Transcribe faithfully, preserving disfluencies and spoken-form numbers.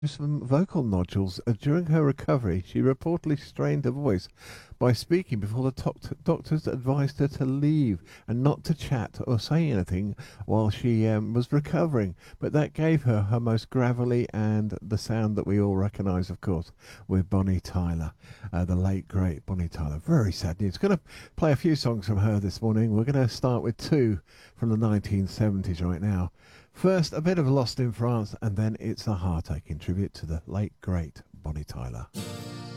Some vocal nodules. Uh, during her recovery, she reportedly strained her voice by speaking before the doct- doctors advised her to leave and not to chat or say anything while she um, was recovering. But that gave her her most gravelly and the sound that we all recognise, of course, with Bonnie Tyler, uh, the late great Bonnie Tyler. Very sad news. Going to play a few songs from her this morning. We're going to start with two from the nineteen seventies right now. First, a bit of Lost in France, and then it's a heartache in tribute to the late, great Bonnie Tyler.